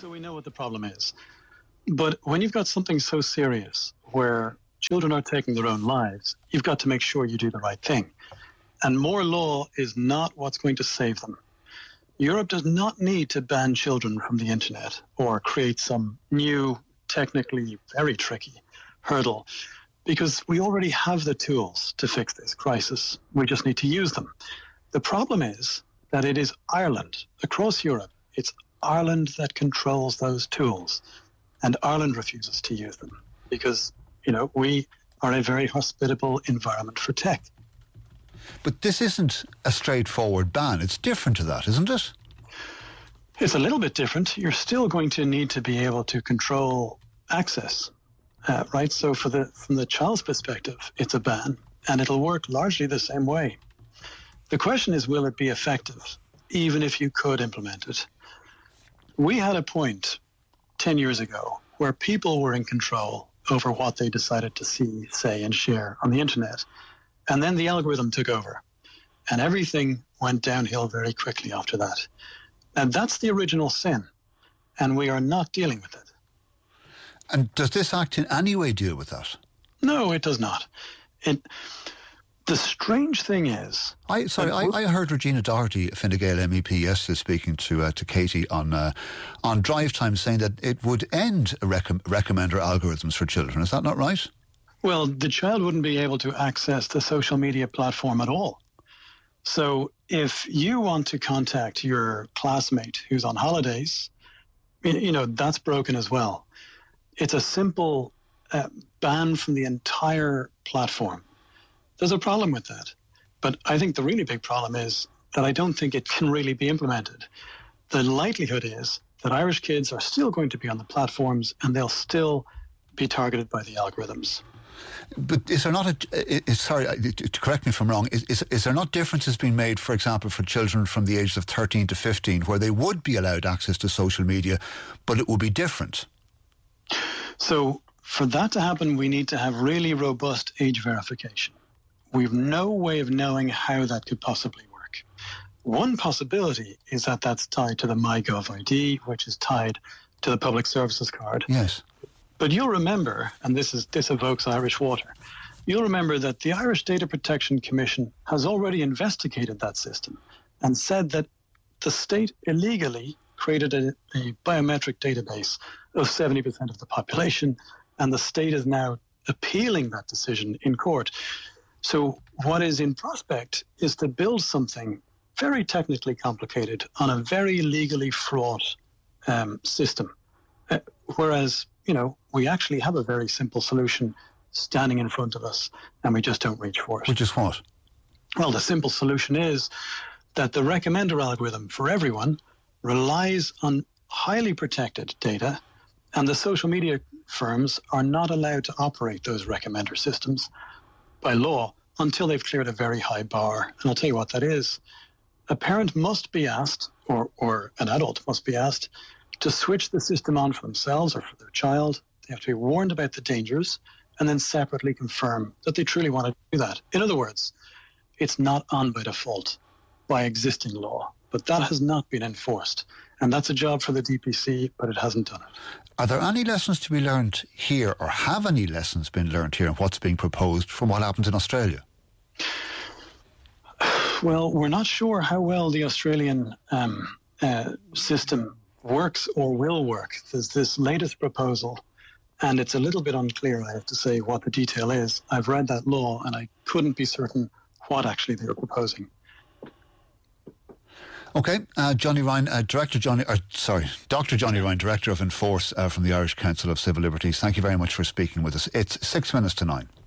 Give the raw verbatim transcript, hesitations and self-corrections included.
So we know what the problem is. But when you've got something so serious where children are taking their own lives, you've got to make sure you do the right thing. And more law is not what's going to save them. Europe does not need to ban children from the internet or create some new, technically very tricky hurdle, because we already have the tools to fix this crisis. We just need to use them. The problem is that it is Ireland, across Europe, it's Ireland that controls those tools. And Ireland refuses to use them because, you know, we are a very hospitable environment for tech. But this isn't a straightforward ban. It's different to that, isn't it? It's a little bit different. You're still going to need to be able to control access, uh, right? So for the from the child's perspective, it's a ban, and it'll work largely the same way. The question is, will it be effective, even if you could implement it? We had a point ten years ago where people were in control over what they decided to see, say, and share on the internet. And then the algorithm took over, and everything went downhill very quickly after that. And that's the original sin, and we are not dealing with it. And does this act in any way deal with that? No, it does not. It, the strange thing is... I Sorry, I, I heard Regina Doherty, a Fine Gael M E P, yesterday speaking to uh, to Katie on uh, on Drive Time, saying that it would end rec- recommender algorithms for children. Is that not right? Well, the child wouldn't be able to access the social media platform at all. So if you want to contact your classmate who's on holidays, you know, that's broken as well. It's a simple uh, ban from the entire platform. There's a problem with that. But I think the really big problem is that I don't think it can really be implemented. The likelihood is that Irish kids are still going to be on the platforms and they'll still be targeted by the algorithms. But is there not a, is, sorry, to correct me if I'm wrong, is, is, is there not differences being made, for example, for children from the ages of thirteen to fifteen, where they would be allowed access to social media, but it would be different? So for that to happen, we need to have really robust age verification. We've no way of knowing how that could possibly work. One possibility is that that's tied to the MyGov I D, which is tied to the Public Services Card. Yes. But you'll remember, and this is this evokes Irish water, you'll remember that the Irish Data Protection Commission has already investigated that system and said that the state illegally created a, a biometric database of seventy percent of the population, and the state is now appealing that decision in court. So what is in prospect is to build something very technically complicated on a very legally fraught um, system, uh, whereas you know, we actually have a very simple solution standing in front of us, and we just don't reach for it. Which is what? Well, the simple solution is that the recommender algorithm for everyone relies on highly protected data, and the social media firms are not allowed to operate those recommender systems by law until they've cleared a very high bar. And I'll tell you what that is. A parent must be asked, or, or an adult must be asked, to switch the system on for themselves or for their child. They have to be warned about the dangers and then separately confirm that they truly want to do that. In other words, it's not on by default by existing law, but that has not been enforced. And that's a job for the D P C, but it hasn't done it. Are there any lessons to be learned here, or have any lessons been learned here in what's being proposed from what happens in Australia? Well, we're not sure how well the Australian um, uh, system works or will work. There's this latest proposal, and it's a little bit unclear, I have to say, what the detail is. I've read that law, and I couldn't be certain what actually they were proposing. Okay, uh, Johnny Ryan, uh, Director Johnny, or, sorry, Doctor Johnny Ryan, Director of Enforce uh, from the Irish Council of Civil Liberties. Thank you very much for speaking with us. It's six minutes to nine.